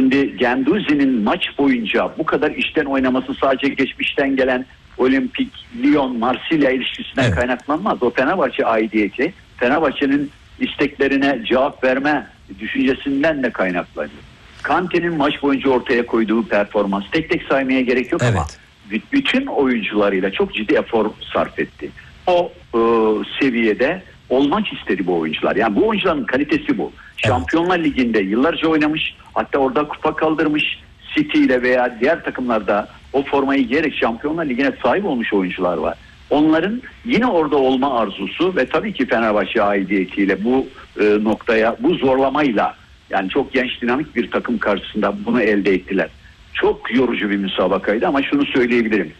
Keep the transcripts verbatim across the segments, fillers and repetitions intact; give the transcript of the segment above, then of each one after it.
Şimdi Guendouzi'nin maç boyunca bu kadar işten oynaması sadece geçmişten gelen Olimpik, Lyon, Marsilya ilişkisinden evet. kaynaklanmaz. O Fenerbahçe aidiyeti, Fenerbahçe'nin isteklerine cevap verme düşüncesinden de kaynaklanıyor. Kante'nin maç boyunca ortaya koyduğu performans, tek tek saymaya gerek yok evet. ama bütün oyuncularıyla çok ciddi efor sarf etti. O e, seviyede olmak istedi bu oyuncular. Yani bu oyuncuların kalitesi bu. Evet. Şampiyonlar Ligi'nde yıllarca oynamış, hatta orada kupa kaldırmış, City ile veya diğer takımlarda o formayı giyerek Şampiyonlar Ligi'ne sahip olmuş oyuncular var. Onların yine orada olma arzusu ve tabii ki Fenerbahçe aidiyetiyle bu e, noktaya, bu zorlamayla, yani çok genç dinamik bir takım karşısında bunu elde ettiler. Çok yorucu bir müsabakaydı ama şunu söyleyebilirim.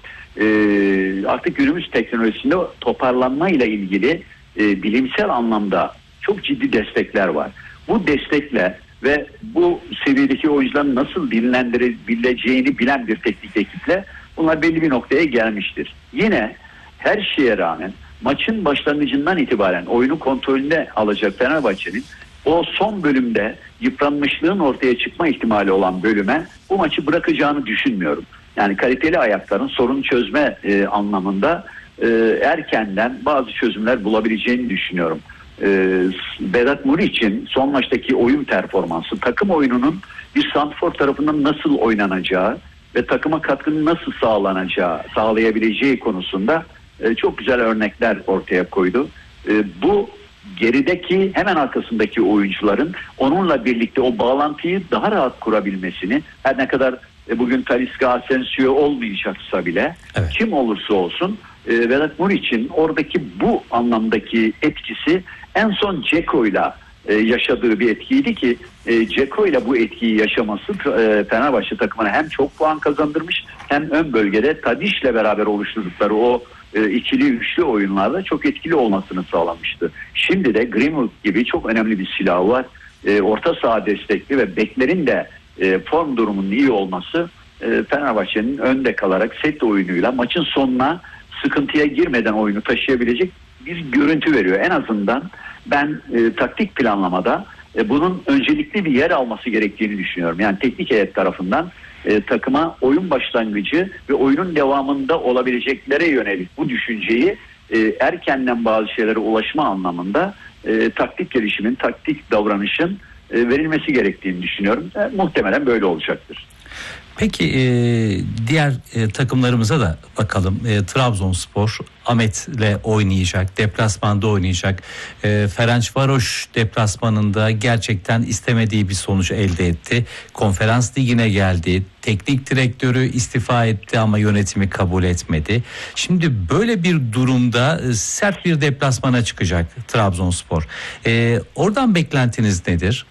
E, artık günümüz teknolojisinde toparlanmayla ilgili e, bilimsel anlamda çok ciddi destekler var. Bu destekle ve bu seviyedeki oyuncuların nasıl dinlendirebileceğini bilen bir teknik ekiple bunlar belli bir noktaya gelmiştir. Yine her şeye rağmen maçın başlangıcından itibaren oyunu kontrolüne alacak Fenerbahçe'nin o son bölümde yıpranmışlığın ortaya çıkma ihtimali olan bölüme bu maçı bırakacağını düşünmüyorum. Yani kaliteli ayakların sorun çözme e, anlamında e, erkenden bazı çözümler bulabileceğini düşünüyorum. E, Vedat Muriç'in son maçtaki oyun performansı, takım oyununun bir santrfor tarafından nasıl oynanacağı ve takıma katkının nasıl sağlanacağı, sağlayabileceği konusunda e, çok güzel örnekler ortaya koydu. E, bu gerideki hemen arkasındaki oyuncuların onunla birlikte o bağlantıyı daha rahat kurabilmesini, her ne kadar e, bugün Talisca, Asensio olmayacaksa bile evet. kim olursa olsun e, Vedat Muriç'in oradaki bu anlamdaki etkisi en son Dzeko'yla e, yaşadığı bir etkiydi ki e, Dzeko'yla bu etkiyi yaşaması e, Fenerbahçe takımına hem çok puan kazandırmış hem ön bölgede Tadic'le beraber oluşturdukları o e, ikili üçlü oyunlarda çok etkili olmasını sağlamıştı. Şimdi de Greenwood gibi çok önemli bir silahı var. E, orta saha destekli ve beklerin de e, form durumunun iyi olması e, Fenerbahçe'nin önde kalarak set oyunuyla maçın sonuna sıkıntıya girmeden oyunu taşıyabilecek bir görüntü veriyor. En azından ben e, taktik planlamada e, bunun öncelikli bir yer alması gerektiğini düşünüyorum. Yani teknik heyet tarafından e, takıma oyun başlangıcı ve oyunun devamında olabileceklere yönelik bu düşünceyi e, erkenden bazı şeylere ulaşma anlamında e, taktik gelişimin, taktik davranışın e, verilmesi gerektiğini düşünüyorum. E, muhtemelen böyle olacaktır. Peki e, diğer e, takımlarımıza da bakalım. E, Trabzonspor Ahmet'le oynayacak, deplasmanda oynayacak. E, Ferencvaros deplasmanında gerçekten istemediği bir sonuç elde etti. Konferans ligine geldi. Teknik direktörü istifa etti ama yönetimi kabul etmedi. Şimdi böyle bir durumda e, sert bir deplasmana çıkacak Trabzonspor. E, oradan beklentiniz nedir?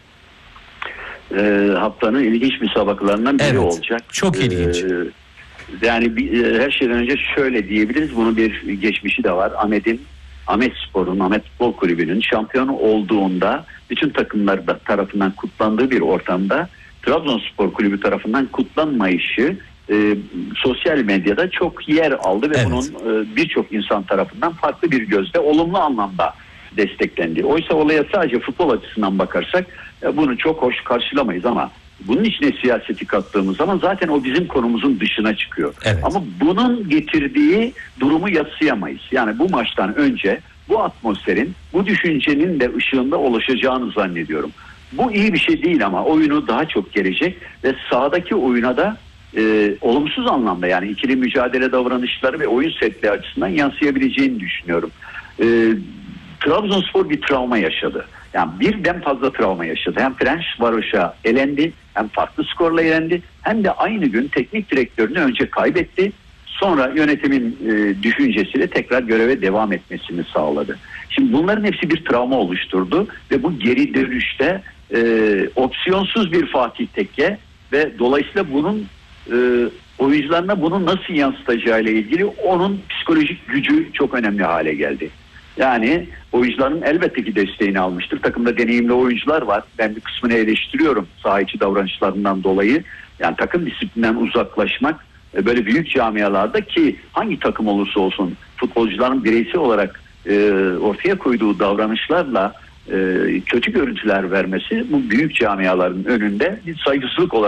E, haftanın ilginç müsabakalarından biri evet, olacak. Çok ilginç. E, yani bir, e, her şeyden önce şöyle diyebiliriz. Bunun bir geçmişi de var. Ahmet'in, Ahmet Spor'un, Ahmet Futbol Kulübü'nün şampiyon olduğunda bütün takımlar da tarafından kutlandığı bir ortamda Trabzonspor Kulübü tarafından kutlanmayışı e, sosyal medyada çok yer aldı ve evet. bunun e, birçok insan tarafından farklı bir gözle olumlu anlamda desteklendi. Oysa olaya sadece futbol açısından bakarsak bunu çok hoş karşılamayız ama bunun içine siyaseti kattığımız zaman zaten o bizim konumuzun dışına çıkıyor. Evet. Ama bunun getirdiği durumu yadsıyamayız. Yani bu maçtan önce bu atmosferin, bu düşüncenin de ışığında ulaşacağını zannediyorum. Bu iyi bir şey değil ama oyunu daha çok gelecek ve sahadaki oyuna da e, olumsuz anlamda, yani ikili mücadele davranışları ve oyun setli açısından yansıyabileceğini düşünüyorum. E, Trabzonspor bir travma yaşadı. Yani birden fazla travma yaşadı. Hem Ferencvaros'a elendi, hem farklı skorla elendi, hem de aynı gün teknik direktörünü önce kaybetti. Sonra yönetimin e, düşüncesiyle tekrar göreve devam etmesini sağladı. Şimdi bunların hepsi bir travma oluşturdu ve bu geri dönüşte e, opsiyonsuz bir Fatih Tekke ve dolayısıyla bunun e, oyuncularına bunu nasıl yansıtacağıyla ilgili onun psikolojik gücü çok önemli hale geldi. Yani oyuncuların elbette ki desteğini almıştır. Takımda deneyimli oyuncular var. Ben bir kısmını eleştiriyorum saha içi davranışlarından dolayı. Yani takım disiplinden uzaklaşmak böyle büyük camialarda, ki hangi takım olursa olsun futbolcuların bireysel olarak e, ortaya koyduğu davranışlarla e, kötü görüntüler vermesi bu büyük camiaların önünde bir saygısızlık olarak